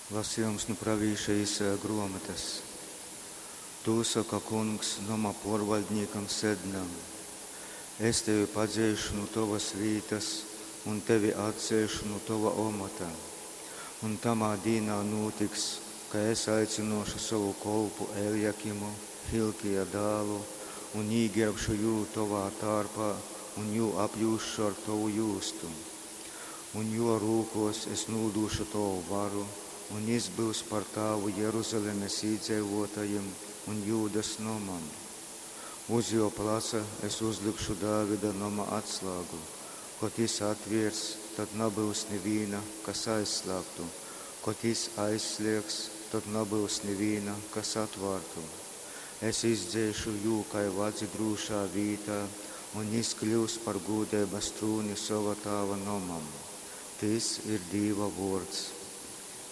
Lasījums no pravīšais grāmatas. Tu saka kungs nama porvaldniekam Sednam. Es tevi padzēšu no tavas vītas un tevi atcēšu no tava omata. Un tamā dīnā notiks, ka es aicinošu savu kolpu Eljakimu, Hilkija dālu, un īgerbšu jū tavā tārpā un jū apjūšu ar tavu jūstu. Un jo rūkos es nūdūšu tavu varu, un viņš būs par tavu Jeruzalemes iedzīvotājiem un Jūdas nomam. Uz jo placa es uzlikšu Dāvida nama atslēgu. Kad viņš atvērs, tad nebūs neviena, kas aizslēgtu. Kad viņš aizslēgs, tad nebūs neviena, kas atvērtu. Es izdzēšu jū kā vadzi drūšā vītā, un viņš kļūs par gūdības trūni sava tava nomam. Tas ir Dieva vārds.